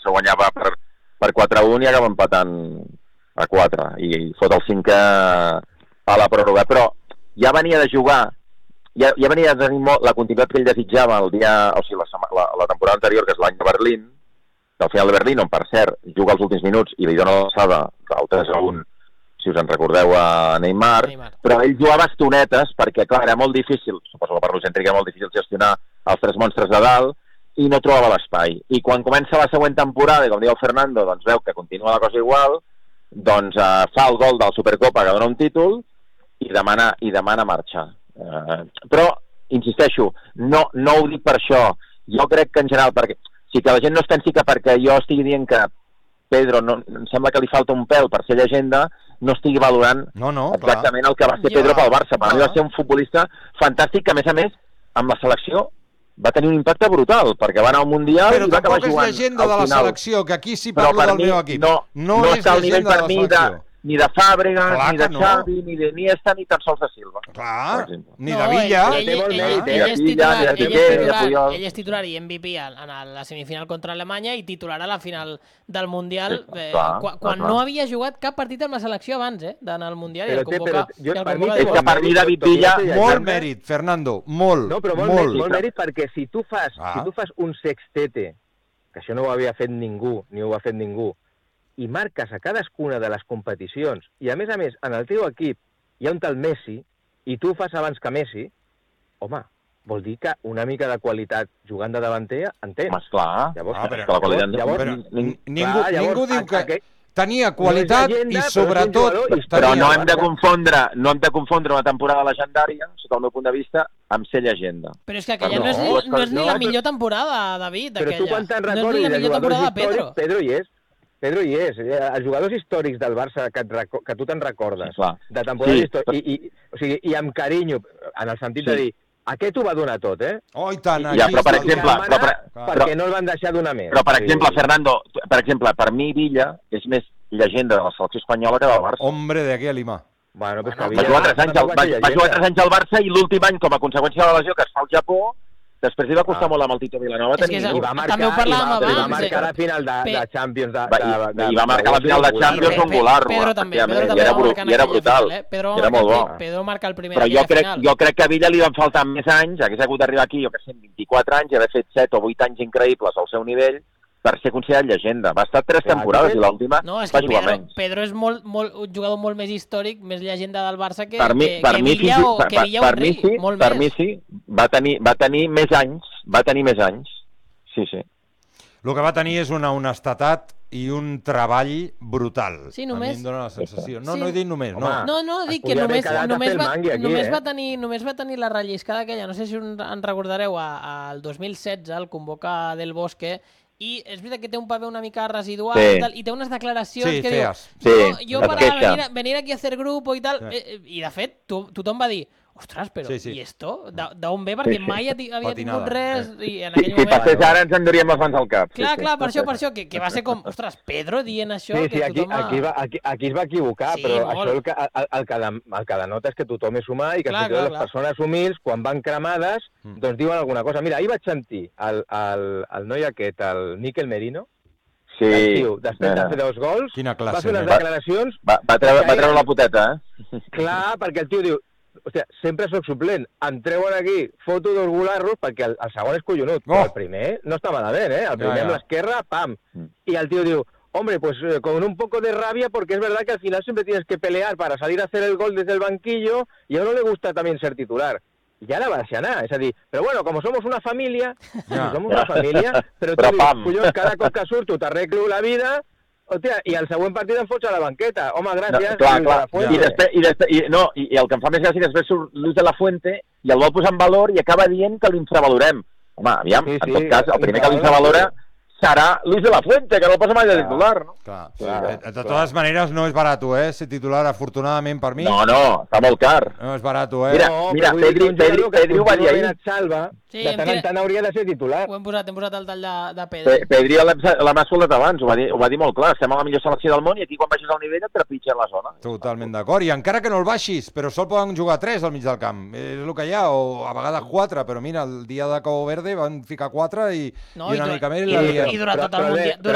que guanyava per 4-1 i acaba empatant a 4 i fot el 5 a la pròrroga. Però ja venia de jugar, ja venia de tenir la continuïtat que ell desitjava la temporada anterior, que és l'any de Berlín, del final de Berlín, on per cert juga els últims minuts i li dona l'alçada del 3-1, si us en recordeu, a Neymar, però ell jugava estonetes perquè, clar, era molt difícil, suposo que per l'Ocèntric era molt difícil gestionar els 3 monstres de dalt i no trobava l'espai. I quan comença la següent temporada, i com diu el Fernando, doncs veu que continua la cosa igual, doncs fa el gol de la Supercopa que dona un títol i demana marxar. Però, insisteixo, no ho dic per això. Jo crec que en general, perquè si que la gent no es pensi que perquè jo estigui dient que Pedro em sembla que li falta un pèl per ser llegenda, no estigui valorant exactament el que va ser Pedro pel Barça. Per mi va ser un futbolista fantàstic que, a més, amb la selecció va tenir un impacte brutal, perquè va anar al Mundial i va acabar jugant. Però tampoc és llegenda de la selecció, que aquí sí parlo del meu equip. No és llegenda de la selecció. Ni de Fàbregas, ni de Xavi, ni de Iniesta, ni tan sols de Silva. Clar, ni de Villa. Ell és titular i MVP en la semifinal contra Alemanya i titular a la final del Mundial, quan no havia jugat cap partit amb la selecció abans, d'anar al Mundial i el convoca. És que per mi David Villa... Molt mèrit, Fernando, molt. No, però molt mèrit perquè si tu fas un sextete, que això no ho havia fet ningú, ni ho ha fet ningú, i marques a cadascuna de les competicions, i a més, en el teu equip hi ha un tal Messi, i tu fas abans que Messi, home, vol dir que una mica de qualitat jugant de davanter en tens. Home, esclar. Ningú diu que tenia qualitat i sobretot... Però no hem de confondre una temporada legendària, sota el meu punt de vista, amb ser llegenda. Però és que aquella no és ni la millor temporada, David, aquella. Però tu quan te'n recordis no és ni la millor temporada de Pedro. Pedro hi és. Els jugadors històrics del Barça que tu te'n recordes, de temporada històrica, i amb carinyo, en el sentit de dir, aquest ho va donar tot, Oh, i tant, però per exemple... Perquè no el van deixar donar més. Però, per exemple, Fernando, per mi Villa és més llegenda de la selecció espanyola que del Barça. Hombre, de aquí a Lima. Bueno, pues va jugar 3 anys al Barça i l'últim any, com a conseqüència de la lesió que es fa al Japó, després li va costar molt amb el Tito Vilanova tenir... També ho parlàvem abans. I va marcar la final de Champions. I va marcar la final de Champions un volar-lo. Pedro també I era brutal. Era molt bo. Pedro marca el primer però jo crec que a Villa li van faltar més anys, hagués hagut d'arribar aquí, jo que sé, 24 anys, i haver fet 7 o 8 anys increïbles al seu nivell, per ser considerat llegenda. Va estar 3 temporades i l'última va jugar menys. Pedro és un jugador molt més històric, més llegenda del Barça que Villa o Henry. Per mi sí, va tenir més anys. Sí. El que va tenir és una honestedat i un treball brutal. Sí, només... A mi em dóna la sensació. No he dit només, no. No, dic que només va tenir la relliscada aquella, no sé si en recordareu, al 2016, el convoca del Bosque, i és veritat que té un paper una mica residual i té unes declaracions que diu jo para venir aquí a hacer grupo i tal, i de fet tothom va dir ostres, però i esto? D'on ve? Perquè mai havia tingut res i en aquell moment... Si passés ara ens enduríem les mans al cap. Clar, per això, que va ser com, ostres, Pedro dient això... Sí, aquí es va equivocar, però això el que denota és que tothom és humà i que les persones humils, quan van cremades, doncs diuen alguna cosa. Mira, ahir vaig sentir el noi aquest, el Níquel Merino, després de fer 2 gols, va fer unes declaracions... Va treure la poteta, Clar, perquè el tio diu, hòstia, sempre soc suplent, em treuen aquí foto dels golarros perquè el segon és collonut, però el primer no està malament, el primer amb l'esquerra, pam, y el tío diu, hombre, pues con un poco de rabia porque es verdad que al final siempre tienes que pelear para salir a hacer el gol desde el banquillo y a uno le gusta también ser titular. I ara va deixar anar, és a dir, però bueno, com som una família, però tu dius, collons, cada cop que surto t'arreglo la vida, hòstia, i el següent partit em fots a la banqueta. Home, gràcies. Clar. I el que em fa més gràcia després surt Luis de la Fuente i el vol posar en valor i acaba dient que l'infravalorem. Home, aviam, en tot cas, el primer que l'infravalora serà Luis de la Fuente, que no el posa mai de titular, no? De totes maneres, no és barat, ser titular, afortunadament per mi. No, està molt car. No és barat, Mira, Pedri ho va dir ahir. De tant en tant hauria de ser titular. Hem posat el tall de Pedri. Pedri l'hem escoltat abans, ho va dir molt clar. Estem a la millor selecció del món i aquí quan baixes al nivell et trepitgen la zona. Totalment d'acord. I encara que no el baixis, però sol poden jugar 3 al mig del camp. És el que hi ha, o a vegades 4, però mira, el dia de Cabo Verde van ficar 4 i una mica més i durant tot el Mundial